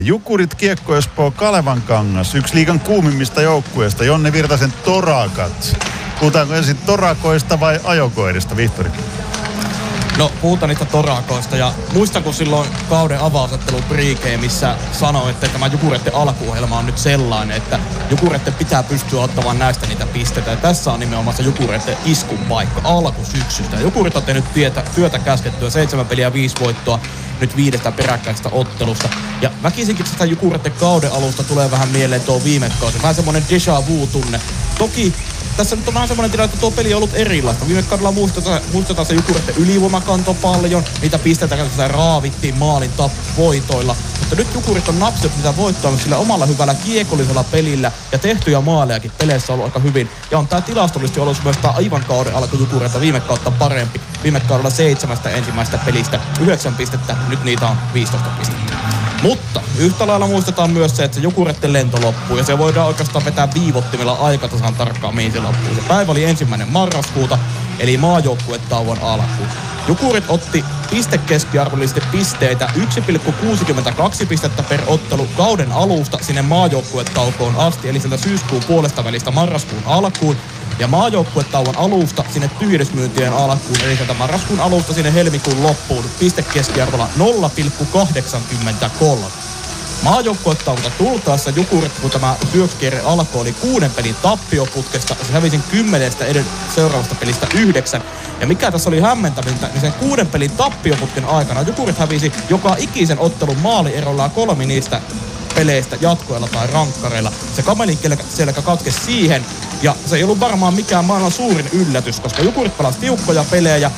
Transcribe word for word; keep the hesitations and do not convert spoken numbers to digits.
Jukurit Kiekko Espoo Kalevankangas, yksi liigan kuumimmista joukkueista, Jonne Virtasen Torakat. Puhutaanko ensin torakoista vai ajokoirista, Vihtori? No, puhutaan niistä torakoista ja muistan, kun silloin kauden avausattelu missä sanoi, että tämä Jukureiden alkuohjelma on nyt sellainen, että Jukureiden pitää pystyä ottamaan näistä niitä pisteitä. Ja tässä on nimenomaan se Jukureiden iskun paikka alkusyksystä. Ja Jukurit on tehnyt työtä, työtä käskettyä, seitsemän peliä, viisi voittoa, nyt viidestä peräkkäisestä ottelusta. Ja väkisinkin sitä Jukureiden kauden alusta tulee vähän mieleen tuo viime kausi. Vähän semmonen déjà vu-tunne. Toki tässä nyt on vähän semmoinen tilanne, että tuo peli on ollut erilaista. Viime kaudella muistetaan, muistetaan se Jukureiden ylivoimakanto paljon. Niitä pisteitä kanssa raavittiin maalin voitoilla. Mutta nyt Jukurit on napsut niitä voittoa sillä omalla hyvällä kiekollisella pelillä. Ja tehtyjä maalejakin peleissä on ollut aika hyvin. Ja on tää tilastollisesti ollut myös tää aivan kauden alku Jukureilta viime kautta parempi. Viime kaudella seitsemästä ensimmäistä pelistä yhdeksän pistettä. Nyt niitä on viisitoista pistettä. Mutta yhtä lailla muistetaan myös se, että se Jukureiden lento loppuu ja se voidaan oikeastaan vetää viivottimella aikatasan tarkkaan mihin se loppuu. Se päivä oli ensimmäinen marraskuuta, eli maajoukkuetauon alkuun. Jukurit otti pistekeskiarvollisesti pisteitä yksi pilkku kuusikymmentäkaksi pistettä per ottelu kauden alusta sinne maajoukkuetaukoon asti, eli sieltä syyskuun puolesta välistä marraskuun alkuun. Ja maajoukkuetauon alusta sinne tyhjennysmyyntien alkuun, eli sieltä marraskuun alusta sinne helmikuun loppuun, pistekeskiarvolla nolla pilkku kahdeksankymmentäkolme. Maajoukkuetauolta tultaessa Jukurit, kun tämä syökskierre alkoi, oli kuuden pelin tappioputkesta, ja se hävisin kymmenestä eden seuraavasta pelistä yhdeksän. Ja mikä tässä oli hämmentävintä, niin sen kuuden pelin tappioputken aikana Jukurit hävisi joka ikisen ottelun maalierolla kolme niistä peleistä jatkoilla tai rankkareilla. Se kamelin selkä katkesi siihen, ja se ei ollut varmaan mikään maailman suurin yllätys, koska Jukurit pelasi tiukkoja pelejä,